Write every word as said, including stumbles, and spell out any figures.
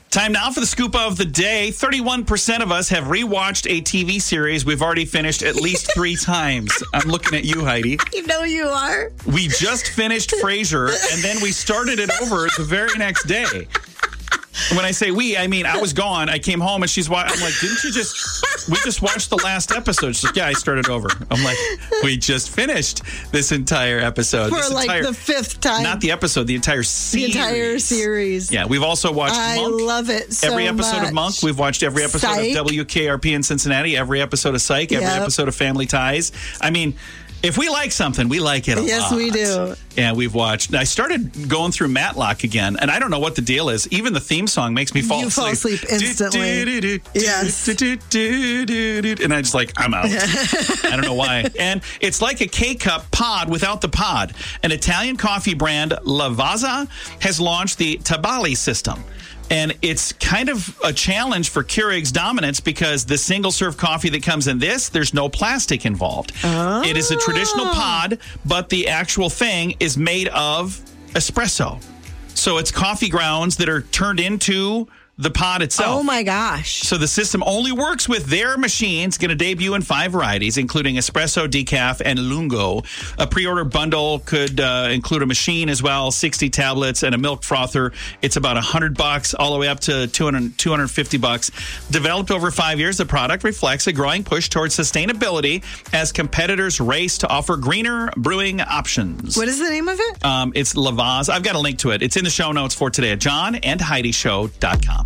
Time now for the scoop of the day. thirty-one percent of us have rewatched a T V series we've already finished at least three times. I'm looking at you, Heidi. You know you are. We just finished Frasier, and then we started it over the very next day. When I say we, I mean I was gone. I came home, and she's watching. I'm like, didn't you just... We just watched the last episode. She's like, yeah, I started over. I'm like, we just finished this entire episode. For this like entire, the fifth time. Not the episode, the entire series. The entire series. Yeah, we've also watched I Monk. love it so Every episode much. of Monk. We've watched every episode Psych. of W K R P in Cincinnati, every episode of Psych, every Yep. episode of Family Ties. I mean... If we like something, we like it a Yes, lot. we do. Yeah, we've watched. I started going through Matlock again, and I don't know what the deal is. Even the theme song makes me fall You asleep. fall asleep instantly. Yes. And I just like, I'm out. I don't know why. And it's like a K-Cup pod without the pod. An Italian coffee brand, Lavazza, has launched the Tabali system. And it's kind of a challenge for Keurig's dominance because the single-serve coffee that comes in this, there's no plastic involved. Oh. It is a traditional pod, but the actual thing is made of espresso. So it's coffee grounds that are turned into the pod itself. Oh, my gosh. So the system only works with their machines, going to debut in five varieties, including espresso, decaf, and lungo. A pre-order bundle could uh, include a machine as well, sixty tablets, and a milk frother. It's about one hundred bucks, all the way up to two hundred, two hundred fifty bucks. Developed over five years, the product reflects a growing push towards sustainability as competitors race to offer greener brewing options. What is the name of it? Um, it's Lavazza. I've got a link to it. It's in the show notes for today at john and heidi show dot com.